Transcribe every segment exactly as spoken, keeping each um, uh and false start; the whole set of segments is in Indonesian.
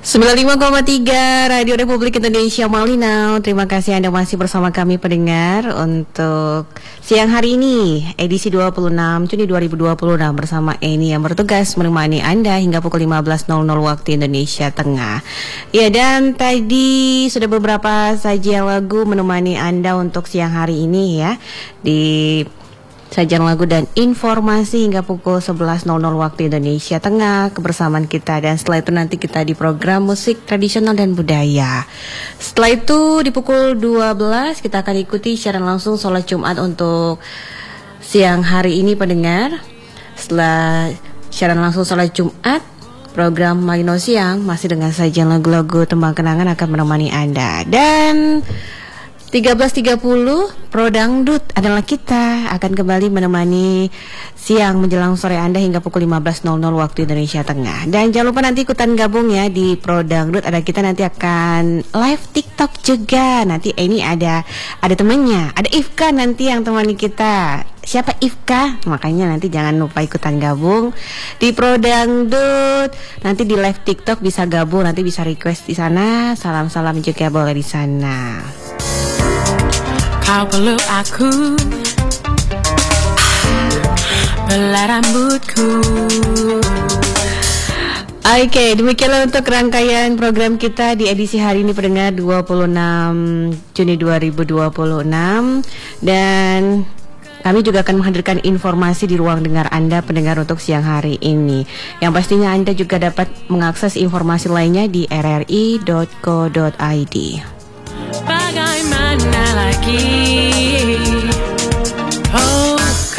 sembilan puluh lima koma tiga Radio Republik Indonesia Malinau. Terima kasih Anda masih bersama kami pendengar untuk siang hari ini, edisi dua puluh enam Juni dua ribu dua puluh enam bersama Eni yang bertugas menemani Anda hingga pukul lima belas waktu Indonesia Tengah. Ya, dan tadi sudah beberapa saja lagu menemani Anda untuk siang hari ini ya, di sajian lagu dan informasi hingga pukul sebelas waktu Indonesia Tengah kebersamaan kita. Dan setelah itu nanti kita di program musik tradisional dan budaya. Setelah itu di pukul dua belas kita akan ikuti siaran langsung sholat Jumat untuk siang hari ini pendengar. Setelah siaran langsung sholat Jumat, program Malinau Siang masih dengan sajian lagu-lagu tembang kenangan akan menemani Anda. Dan tiga belas tiga puluh Pro Dangdut adalah kita akan kembali menemani siang menjelang sore Anda hingga pukul lima belas waktu Indonesia Tengah. Dan jangan lupa nanti ikutan gabung ya di Pro Dangdut. Ada kita nanti akan live TikTok juga. Nanti ini ada ada temannya, ada Ifka nanti yang temani kita. Siapa Ifka? Makanya nanti jangan lupa ikutan gabung di Pro Dangdut. Nanti di live TikTok bisa gabung, nanti bisa request di sana. Salam-salam juga boleh di sana. Kau peluk aku, belai rambutku. Oke, okay, demikianlah untuk rangkaian program kita di edisi hari ini pendengar dua puluh enam Juni dua ribu dua puluh enam. Dan kami juga akan menghadirkan informasi di ruang dengar Anda pendengar untuk siang hari ini. Yang pastinya Anda juga dapat mengakses informasi lainnya di r r i dot co dot i d. Bagaimana lagi? Oh.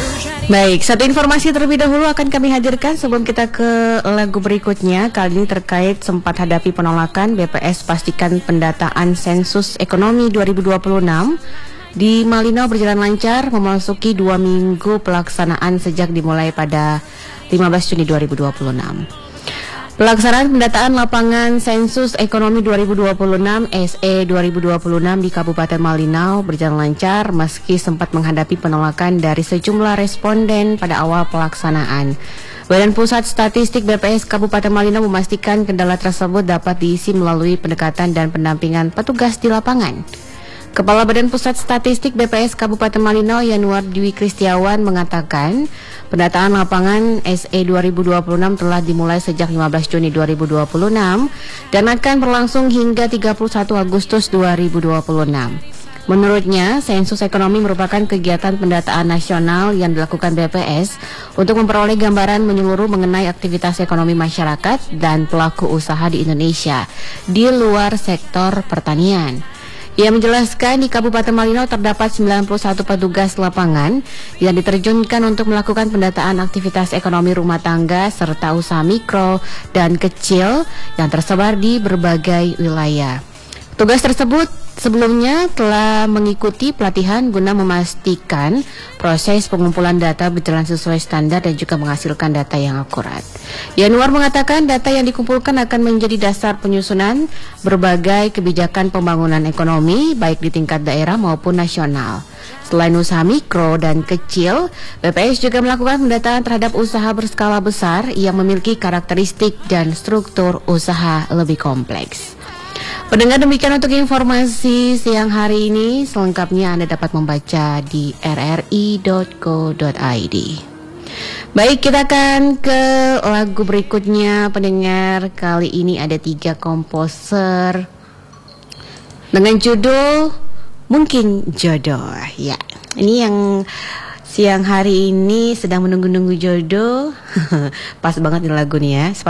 Baik, satu informasi terlebih dahulu akan kami hadirkan sebelum kita ke lagu berikutnya. Kali ini terkait sempat hadapi penolakan, B P S pastikan pendataan sensus ekonomi dua ribu dua puluh enam di Malinau berjalan lancar memasuki dua minggu pelaksanaan sejak dimulai pada lima belas Juni dua ribu dua puluh enam. Pelaksanaan pendataan lapangan sensus ekonomi dua ribu dua puluh enam S E dua ribu dua puluh enam di Kabupaten Malinau berjalan lancar meski sempat menghadapi penolakan dari sejumlah responden pada awal pelaksanaan. Badan Pusat Statistik B P S Kabupaten Malinau memastikan kendala tersebut dapat diisi melalui pendekatan dan pendampingan petugas di lapangan. Kepala Badan Pusat Statistik B P S Kabupaten Malinau Yanuar Dwi Kristiawan mengatakan pendataan lapangan S E dua ribu dua puluh enam telah dimulai sejak lima belas Juni dua ribu dua puluh enam dan akan berlangsung hingga tiga puluh satu Agustus dua ribu dua puluh enam. Menurutnya, sensus ekonomi merupakan kegiatan pendataan nasional yang dilakukan B P S untuk memperoleh gambaran menyeluruh mengenai aktivitas ekonomi masyarakat dan pelaku usaha di Indonesia di luar sektor pertanian. Ia menjelaskan di Kabupaten Malinau terdapat sembilan puluh satu petugas lapangan yang diterjunkan untuk melakukan pendataan aktivitas ekonomi rumah tangga serta usaha mikro dan kecil yang tersebar di berbagai wilayah. Petugas tersebut sebelumnya telah mengikuti pelatihan guna memastikan proses pengumpulan data berjalan sesuai standar dan juga menghasilkan data yang akurat. Yanuar mengatakan data yang dikumpulkan akan menjadi dasar penyusunan berbagai kebijakan pembangunan ekonomi baik di tingkat daerah maupun nasional. Selain usaha mikro dan kecil, B P S juga melakukan pendataan terhadap usaha berskala besar yang memiliki karakteristik dan struktur usaha lebih kompleks. Pendengar, demikian untuk informasi siang hari ini. Selengkapnya Anda dapat membaca di r r i dot co dot i d. Baik, kita akan ke lagu berikutnya pendengar. Kali ini ada tiga komposer dengan judul Mungkin Jodoh. Ya, ini yang siang hari ini sedang menunggu-nunggu jodoh. Pas banget di lagu nih ya.